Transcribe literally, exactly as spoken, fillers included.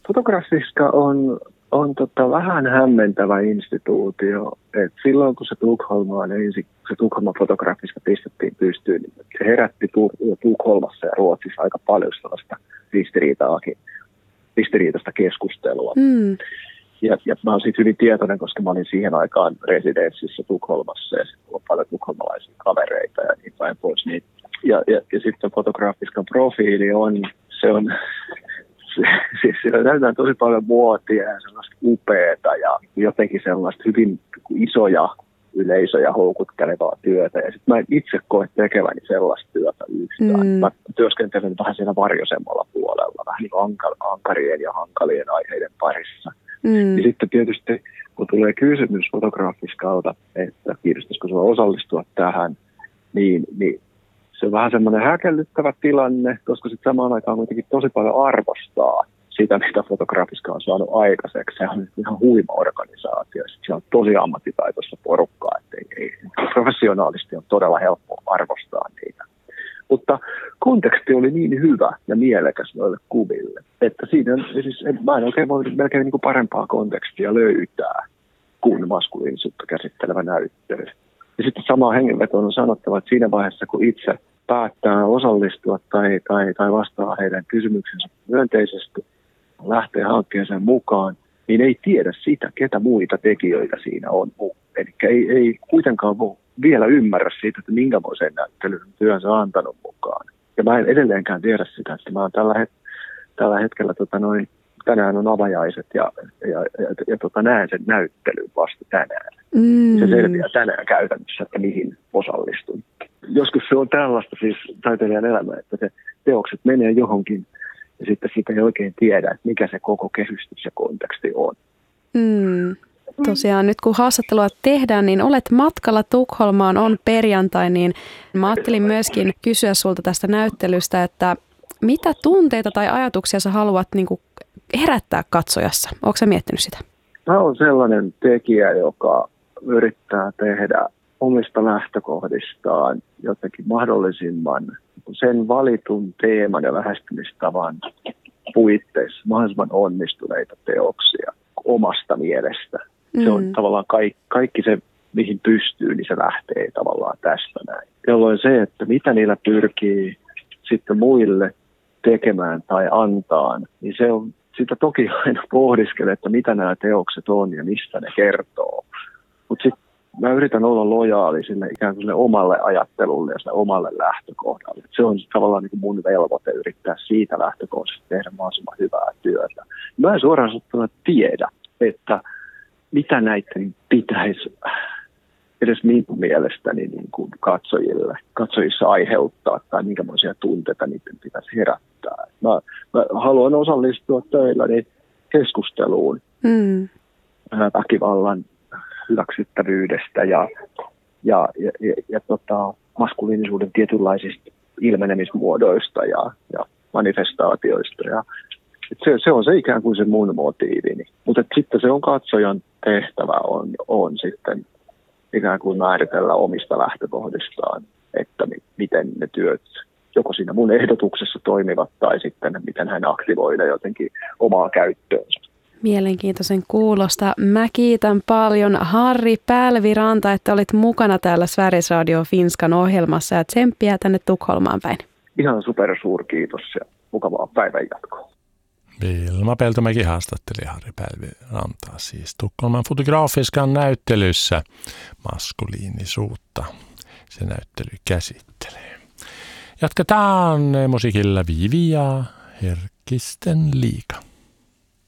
Fotografiska on, on tota vähän hämmentävä instituutio. Et silloin kun se Tukholmaan ensin, se Tukholman Fotografiska pistettiin pystyyn, niin se herätti Tukholmassa ja Ruotsissa aika paljon sellaista ristiriitaakin, ristiriitaista keskustelua. Mm. Ja, ja mä olen siitä hyvin tietoinen, koska mä olin siihen aikaan residenssissä Tukholmassa ja sitten on paljon tukholmalaisia kavereita ja niin päin pois. Niin. Ja, ja, ja sitten Fotografiskan profiili on, se on, siis siellä näytetään tosi paljon muotia ja sellaista upeata ja jotenkin sellaista hyvin isoja yleisöjä houkuttelevaa työtä. Ja sitten mä en itse koe tekeväni sellaista työtä yhtään. Mm. Mä työskentelen vähän siellä varjoisemmalla puolella, vähän niin kuin ankarien ja hankalien aiheiden parissa. Mm. Ja sitten tietysti, kun tulee kysymys Fotografiskalta, että kiinnostaisiko sinua osallistua tähän, niin, niin se on vähän semmoinen häkellyttävä tilanne, koska sitten samaan aikaan kuitenkin tosi paljon arvostaa sitä, mitä Fotografiska on saanut aikaiseksi. Se on ihan huima organisaatio. Sitten se on tosi ammattitaitoista porukkaa, että ei, ei, professionaalisti on todella helppo arvostaa niitä. Mutta konteksti oli niin hyvä ja mielekäs noille kuville, että siinä siis, mä en oikein voi melkein niin kuin parempaa kontekstia löytää kuin maskuliinisuutta käsittelevä näyttely. Ja sitten samaan hengenvetoon on sanottava, että siinä vaiheessa, kun itse päättää osallistua tai, tai, tai vastaa heidän kysymyksensä myönteisesti, lähtee hankkeeseen mukaan, niin ei tiedä sitä, ketä muita tekijöitä siinä on. Eli ei, ei kuitenkaan voi vielä ymmärrä siitä, että minkämoisen näyttelyn työnsä antanut mukaan. Ja mä en edelleenkään tiedä sitä, että mä oon tällä, het- tällä hetkellä, tota noin, tänään on avajaiset ja, ja, ja, ja tota, näen sen näyttelyn vasta tänään. Mm. Se selviää tänään käytännössä, että mihin osallistun. Joskus se on tällaista siis taiteilijan elämä, että se teokset menee johonkin ja sitten siitä ei oikein tiedä, että mikä se koko kehystys ja konteksti on. Mm. Tosiaan nyt kun haastattelua tehdään, niin olet matkalla Tukholmaan, on perjantai, niin mä ajattelin myöskin kysyä sulta tästä näyttelystä, että mitä tunteita tai ajatuksia sä haluat niin kuin herättää katsojassa? Ootko sä miettinyt sitä? Mä oon sellainen tekijä, joka yrittää tehdä omista lähtökohdistaan jotenkin mahdollisimman sen valitun teeman ja lähestymistavan puitteissa mahdollisimman onnistuneita teoksia omasta mielestä. Se on mm. tavallaan kaikki, kaikki se, mihin pystyy, niin se lähtee tavallaan tästä näin. Jolloin se, että mitä niillä pyrkii sitten muille tekemään tai antaan, niin se on sitä toki aina pohdiskele, että mitä nämä teokset on ja mistä ne kertoo. Mutta sitten mä yritän olla lojaali sille ikään kuin sille omalle ajattelulle ja sille omalle lähtökohdalle. Se on tavallaan niin kuin mun velvoite yrittää siitä lähtökohdasta tehdä mahdollisimman hyvää työtä. Mä en suoraan sanottuna tiedä, että mitä näiden pitäisi edes minun mielestäni niin kuin katsojille, katsojissa aiheuttaa tai minkälaisia tunteita niiden pitäisi herättää. Mä, mä haluan osallistua töilläni keskusteluun mm. väkivallan hyväksyttävyydestä ja, ja, ja, ja, ja tota, maskuliinisuuden tietynlaisista ilmenemismuodoista ja, ja manifestaatioista. Ja, se, se on se ikään kuin se mun motiivini. Mutta sitten se on katsojan tehtävä on, on sitten ikään kuin määritellä omista lähtökohdistaan, että mi, miten ne työt joko siinä mun ehdotuksessa toimivat tai sitten miten hän aktivoi ne jotenkin omaa käyttöönsä. Mielenkiintoisen kuulosta. Mä kiitän paljon Harri Pälviranta, että olit mukana täällä Sveriges Radio Finskan ohjelmassa ja tsemppiä tänne Tukholmaan päin. Ihan super suurkiitos ja mukavaa päivän jatkoa. Vilma Peltomäki haastatteli Harri Pälvirantaa siis Tukholman Fotografiskan näyttelyssä maskuliinisuutta. Se näyttely käsittelee. Jatketaan musiikilla Vivi ja Herkisten liiga.